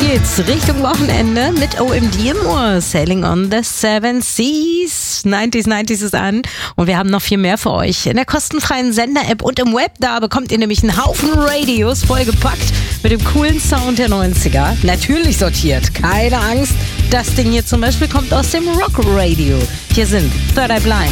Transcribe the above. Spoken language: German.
geht's Richtung Wochenende mit OMD im Ohr. Sailing on the Seven Seas. 90s ist an. Und wir haben noch viel mehr für euch. In der kostenfreien Sender-App und im Web, da bekommt ihr nämlich einen Haufen Radios vollgepackt mit dem coolen Sound der 90er. Natürlich sortiert. Keine Angst. Das Ding hier zum Beispiel kommt aus dem Rock Radio. Hier sind Third Eye Blind.